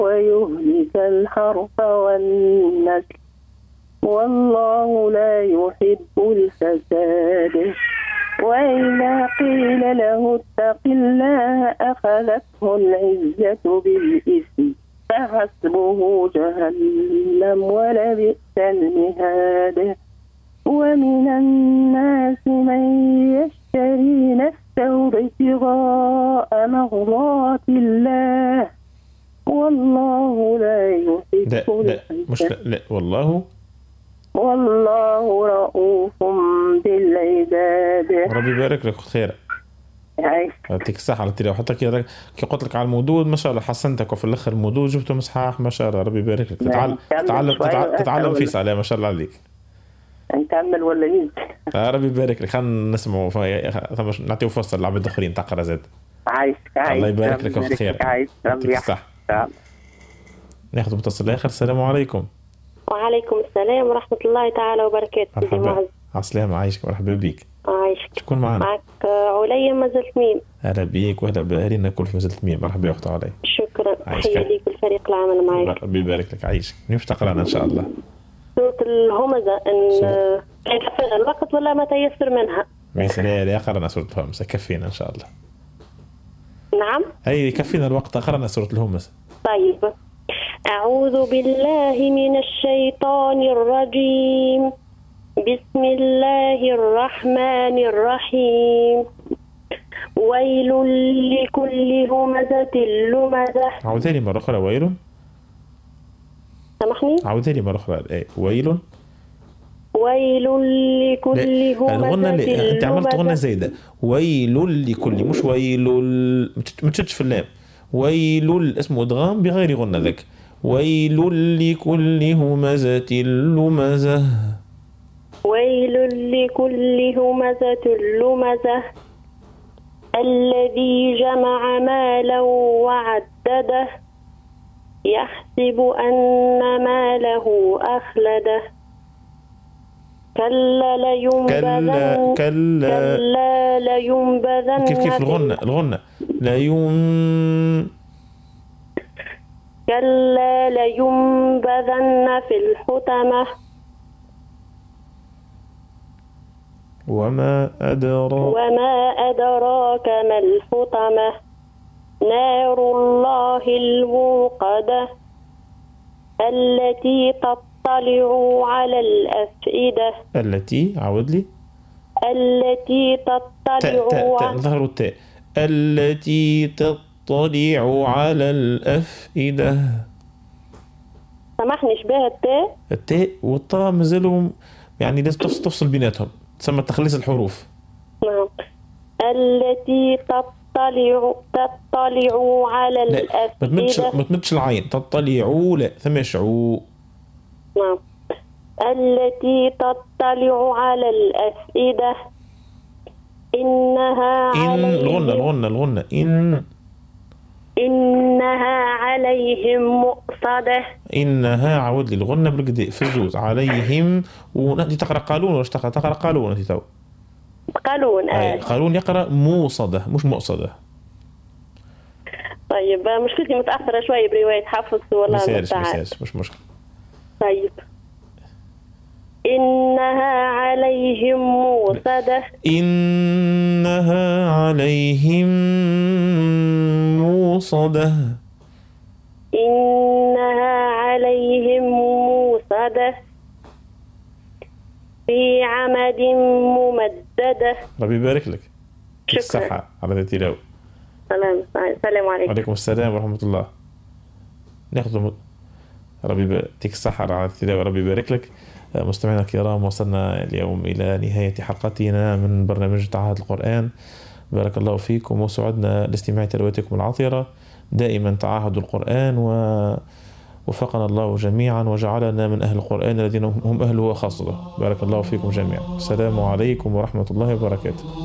ويهلك الحرث والنسل، والله لا يحب الفساد. وإذا قيل له اتق الله أخذته العزة بالإثم فحسبه جهنم ولبئس المهاد. ومن الناس من يشتري نفسه ابتغاء مرضات الله، والله لا يحب لا والله رؤوف بالعباد. ربي يبارك لك خير. يعطيك الصحة. حتى كي قلت لك على المودود ما شاء الله حسنتك، وفي الاخر المودود جبته مصحاح ما شاء الله. ربي يبارك لك. تتعلم في سلام ما شاء الله عليك. نكمل ولا يجي؟ ربي يبارك لك. خلينا نسمعوا نعطيو فرصة للعباد الاخرين تقرا زاد. عايش الله يبارك لك وخير. ربي صح. ناخذ متصل اخر. السلام عليكم. وعليكم السلام ورحمة الله تعالى وبركاته. مرحبا. عسلامة. عايشك. مرحبا بك. عايشك. شكون معنا؟ معك عليا ما زلت ميم. اهلا بيك واهلا باهالينا الكل في مازلت ميم. مرحبا يا اخت عليا. شكرا. تحية ليك والفريق العمل معك. ربي يبارك لك. عايشك. نمشي تقرانا ان شاء الله سورة الهمزة. ان كيفنا الوقت ولا ما تيسر منها؟ يا قرأنا سورة الهمزة. كفينا ان شاء الله. نعم. اي كفينا الوقت. قرأنا سورة الهمزة. طيب. أعوذ بالله من الشيطان الرجيم. بسم الله الرحمن الرحيم. ويل لكل همزة لمزة. عاودي لي مرة أخرى. ويل. سامحني. عاودي لي مرة أخرى. ويل. ويل لكل همزة لمزة. أنت عملت غنة زايدة. ويل لكل مش ويل. ما تشدش في اللام. ويل اسمه إدغام بغير غنة ذاك. ويل لكل همزة لمزة. ويل لكل همزة لمزة الذي جمع مالا وعدده يحسب أن ماله أخلده كلا لينبذن. كلا لينبذن. كيف الغنة كلا لينبذن في الحطمة. وما أدراك ما الحطمة. نار الله الموقدة التي تطلع على الأفئدة. التي عود لي. التي تطلع ظهر التاء. التي تطلع على الأفئدة. سامحني شبه التاء والطاء مازالوا يعني لازم تفصل بيناتهم. تسمى تخليص الحروف. نعم. التي تطلع على الأفئدة. ما تمدش العين. تطلع لا ثماش عو. نعم. التي تطلع على الأفئدة إنها الغنة إنها عليهم مؤصدة. إنها عود لي الغنة بالقداء في الزوز عليهم. ونأتي تقرأ قالون ولا تقرأ قالون أنت تو؟ قالون. قالون يقرأ موصدة مش مؤصدة. طيب مشكلتي متأخرة شوي برواية حفص ولا مش مشكلة. طيب. إنها عليهم موصدة. إنها عليهم موصدة. إنها عليهم موصدة في عمد ممددة. ربي يبارك لك. شكرا. الصحة على التلاوة. السلام عليكم. وعليكم السلام ورحمة الله. ناخذ ربي يعطيك الصحة على التلاوة. ربي يبارك لك. مستمعينا الكرام وصلنا اليوم إلى نهاية حلقتنا من برنامج تعهد القرآن. بارك الله فيكم وسعدنا لاستماع تلاوتكم العطرة. دائما تعاهدوا القرآن ووفقنا الله جميعا وجعلنا من أهل القرآن الذين هم أهله وخاصته. بارك الله فيكم جميعا. السلام عليكم ورحمة الله وبركاته.